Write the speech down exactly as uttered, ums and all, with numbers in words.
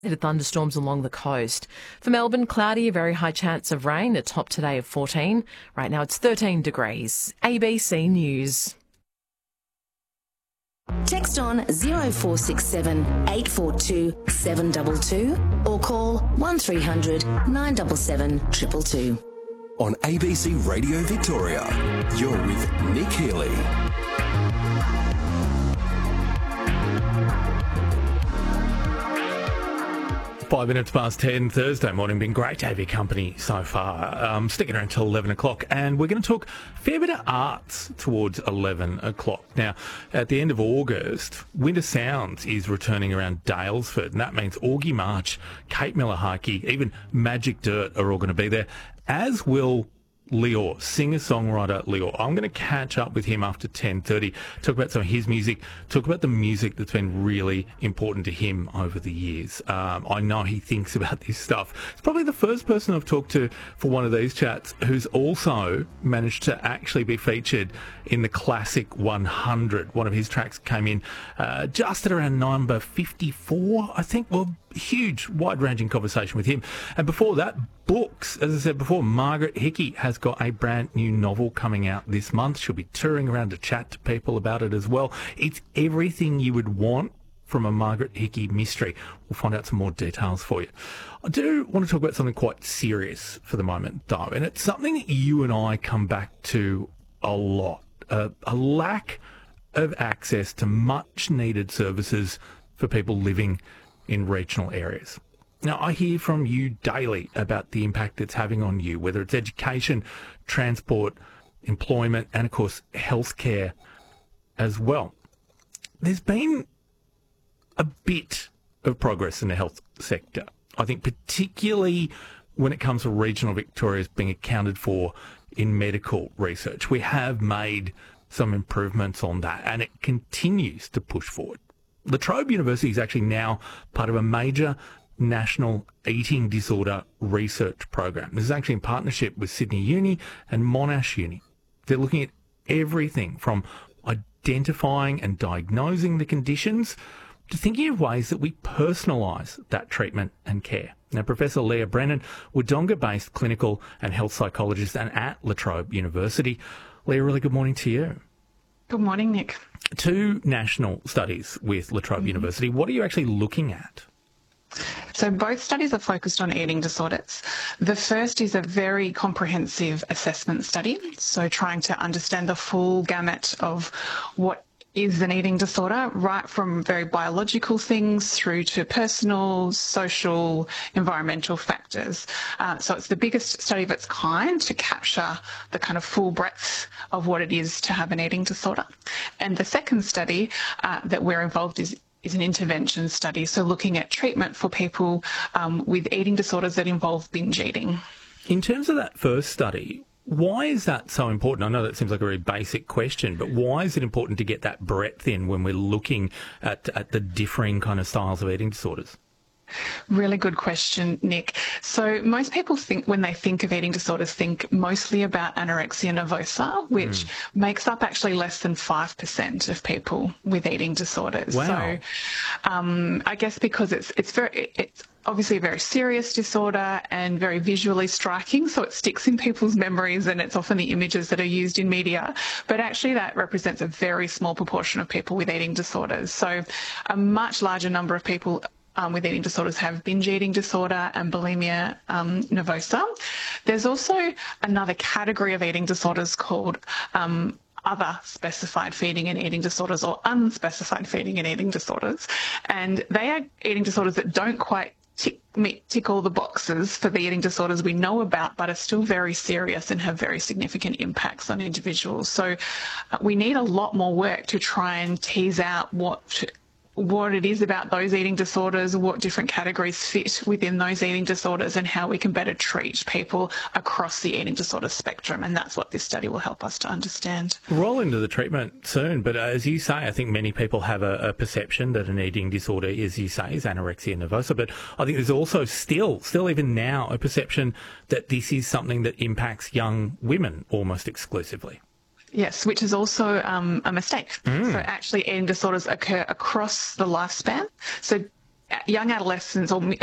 Thunderstorms along the coast. For Melbourne, cloudy, a very high chance of rain, a top today of fourteen. Right now it's thirteen degrees. A B C News. Text on zero four six seven eight four two seven two two or call one three hundred nine seven seven two two two. On A B C Radio Victoria, you're with Nick Healy. Five minutes past ten, Thursday morning. Been great to have your company so far. Um, sticking around until eleven o'clock, and we're going to talk a fair bit of arts towards eleven o'clock. Now, at the end of August, Winter Sounds is returning around Daylesford, and that means Augie March, Kate Miller-Harkey, even Magic Dirt are all going to be there, as will Lior, singer-songwriter Lior. I'm going to catch up with him after ten thirty, talk about some of his music, talk about the music that's been really important to him over the years. Um, I know he thinks about this stuff. It's probably the first person I've talked to for one of these chats who's also managed to actually be featured in the Classic one hundred. One of his tracks came in uh, just at around number fifty-four, I think. Well, huge, wide-ranging conversation with him. And before that, books. As I said before, Margaret Hickey has got a brand new novel coming out this month. She'll be touring around to chat to people about it as well. It's everything you would want from a Margaret Hickey mystery. We'll find out some more details for you. I do want to talk about something quite serious for the moment, though, and it's something that you and I come back to a lot. Uh, a lack of access to much-needed services for people living in regional areas. Now, I hear from you daily about the impact it's having on you, whether it's education, transport, employment, and, of course, healthcare as well. There's been a bit of progress in the health sector, I think, particularly when it comes to regional Victoria's being accounted for in medical research. We have made some improvements on that, and it continues to push forward. La Trobe University is actually now part of a major national eating disorder research program. This is actually in partnership with Sydney Uni and Monash Uni. They're looking at everything from identifying and diagnosing the conditions to thinking of ways that we personalise that treatment and care. Now, Professor Leah Brennan, Wodonga-based clinical and health psychologist and at La Trobe University. Leah, really good morning to you. Good morning, Nick. Two national studies with La Trobe mm-hmm. University. What are you actually looking at? So both studies are focused on eating disorders. The first is a very comprehensive assessment study, so trying to understand the full gamut of what is an eating disorder, right from very biological things through to personal, social, environmental factors. Uh, so it's the biggest study of its kind to capture the kind of full breadth of what it is to have an eating disorder. And the second study uh, that we're involved is is an intervention study, so looking at treatment for people um, with eating disorders that involve binge eating. In terms of that first study, why is that so important? I know that seems like a very basic question, but why is it important to get that breadth in when we're looking at, at the differing kind of styles of eating disorders? Really good question, Nick. So most people think, when they think of eating disorders, think mostly about anorexia nervosa, which mm. makes up actually less than five percent of people with eating disorders. Wow. So um, I guess because it's it's very it's obviously a very serious disorder and very visually striking, so it sticks in people's memories, and it's often the images that are used in media. But actually that represents a very small proportion of people with eating disorders. So a much larger number of people Um, with eating disorders have binge eating disorder and bulimia um, nervosa. There's also another category of eating disorders called um, other specified feeding and eating disorders, or unspecified feeding and eating disorders. And they are eating disorders that don't quite tick, tick all the boxes for the eating disorders we know about, but are still very serious and have very significant impacts on individuals. So uh, we need a lot more work to try and tease out what what it is about those eating disorders, what different categories fit within those eating disorders, and how we can better treat people across the eating disorder spectrum. And that's what this study will help us to understand. We'll roll into the treatment soon, but as you say, I think many people have a, a perception that an eating disorder, as you say, is anorexia nervosa, but I think there's also still, still even now, a perception that this is something that impacts young women almost exclusively. Yes, which is also um, a mistake. Mm. So actually eating disorders occur across the lifespan. So young adolescents or